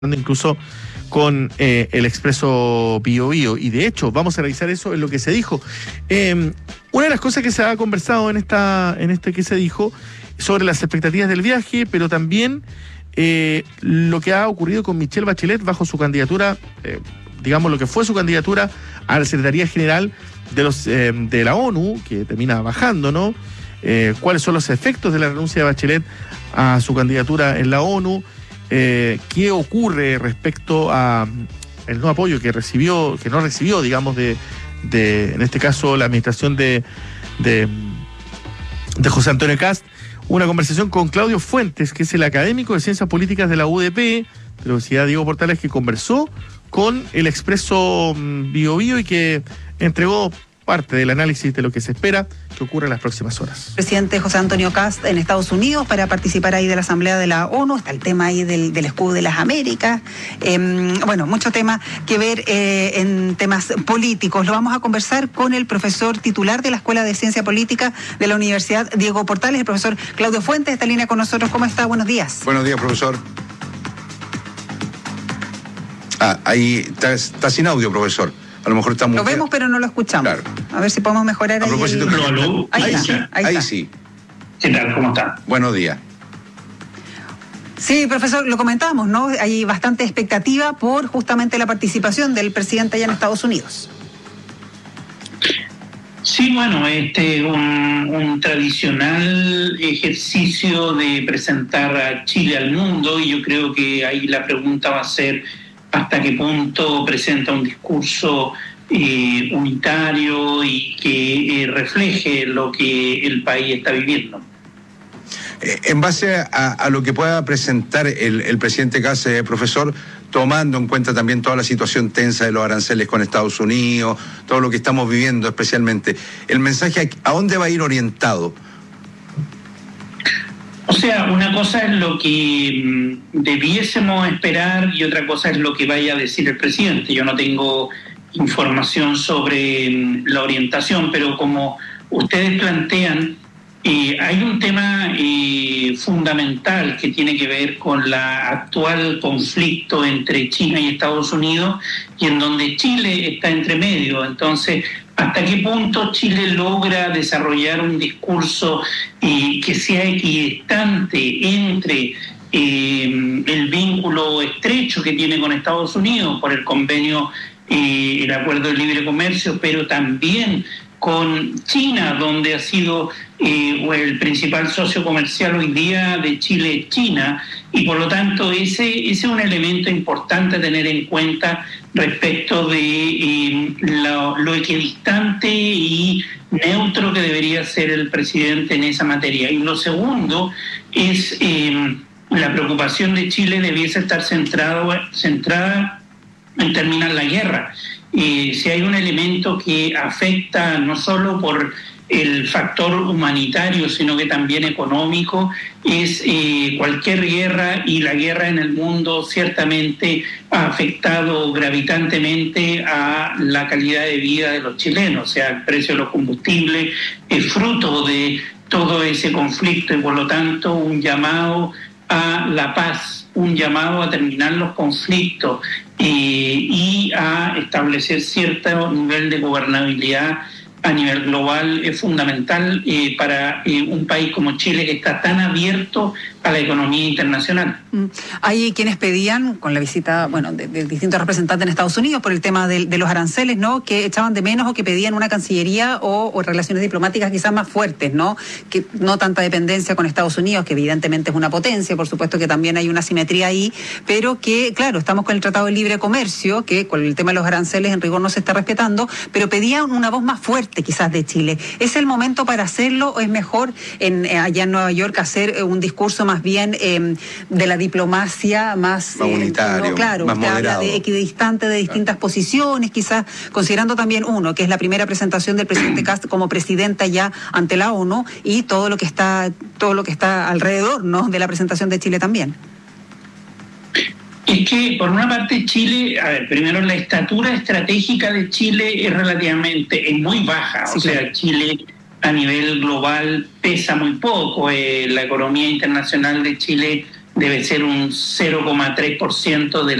incluso con el Expreso Bío Bío. Y de hecho, vamos a revisar eso en lo que se dijo. Una de las cosas que se ha conversado en este que se dijo sobre las expectativas del viaje, pero también lo que ha ocurrido con Michelle Bachelet bajo su candidatura, digamos lo que fue su candidatura a la Secretaría General de la ONU, que termina bajando, ¿no? ¿Cuáles son los efectos de la renuncia de Bachelet a su candidatura en la ONU? ¿Qué ocurre respecto a el no apoyo que no recibió, digamos, de en este caso la administración de José Antonio Kast? Una conversación con Claudio Fuentes, que es el académico de Ciencias Políticas de la UDP, de la Universidad Diego Portales, que conversó con el Expreso Bío Bío y que entregó parte del análisis de lo que se espera que ocurra en las próximas horas. Presidente José Antonio Kast en Estados Unidos para participar ahí de la Asamblea de la ONU. Está el tema ahí del escudo de las Américas. Bueno, mucho tema que ver en temas políticos. Lo vamos a conversar con el profesor titular de la Escuela de Ciencia Política de la Universidad Diego Portales, el profesor Claudio Fuentes. Está en línea con nosotros. ¿Cómo está? Buenos días. Buenos días, profesor. Ahí está sin audio, profesor. A lo mejor está muy... Lo vemos, pero no lo escuchamos. Claro. A ver si podemos mejorar a propósito ahí. Ahí sí. ¿Qué tal? ¿Cómo está? Buenos días. Sí, profesor, lo comentábamos, ¿no? Hay bastante expectativa por justamente la participación del presidente allá en Estados Unidos. Sí, bueno, un tradicional ejercicio de presentar a Chile al mundo, y yo creo que ahí la pregunta va a ser hasta qué punto presenta un discurso unitario y que refleje lo que el país está viviendo. En base a lo que pueda presentar el presidente Kast, profesor, tomando en cuenta también toda la situación tensa de los aranceles con Estados Unidos, todo lo que estamos viviendo especialmente, el mensaje ¿a dónde va a ir orientado? O sea, una cosa es lo que debiésemos esperar y otra cosa es lo que vaya a decir el presidente. Yo no tengo información sobre la orientación, pero como ustedes plantean, hay un tema fundamental que tiene que ver con la actual conflicto entre China y Estados Unidos, y en donde Chile está entre medio. Entonces, ¿hasta qué punto Chile logra desarrollar un discurso que sea equidistante entre el vínculo estrecho que tiene con Estados Unidos por el convenio, el acuerdo de libre comercio, pero también con China, donde ha sido el principal socio comercial hoy día de Chile, China, y por lo tanto ese es un elemento importante a tener en cuenta respecto de lo equidistante y neutro que debería ser el presidente en esa materia. Y lo segundo es la preocupación de Chile debiese estar centrada en terminar la guerra. Si hay un elemento que afecta no solo por el factor humanitario, sino que también económico, es cualquier guerra, y la guerra en el mundo ciertamente ha afectado gravitantemente a la calidad de vida de los chilenos. O sea, el precio de los combustibles es fruto de todo ese conflicto, y por lo tanto un llamado a la paz, un llamado a terminar los conflictos y a establecer cierto nivel de gobernabilidad a nivel global es fundamental para un país como Chile, que está tan abierto a la economía internacional. Hay quienes pedían, con la visita, bueno, de distintos representantes en Estados Unidos por el tema de los aranceles, ¿no?, que echaban de menos o que pedían una cancillería o relaciones diplomáticas quizás más fuertes, ¿no?, que no tanta dependencia con Estados Unidos, que evidentemente es una potencia, por supuesto que también hay una simetría ahí, pero que, claro, estamos con el Tratado de Libre Comercio, que con el tema de los aranceles en rigor no se está respetando, pero pedían una voz más fuerte quizás de Chile. ¿Es el momento para hacerlo o es mejor allá en Nueva York hacer un discurso más bien de la diplomacia más unitario, no, claro, más usted moderado, habla de equidistante de distintas posiciones, quizás considerando también que es la primera presentación del presidente Kast como presidenta ya ante la ONU, y todo lo que está alrededor, ¿no?, de la presentación de Chile también? Es que, por una parte, Chile, primero la estatura estratégica de Chile es muy baja. Sí, o sea, claro. Chile a nivel global pesa muy poco. La economía internacional de Chile debe ser un 0,3% de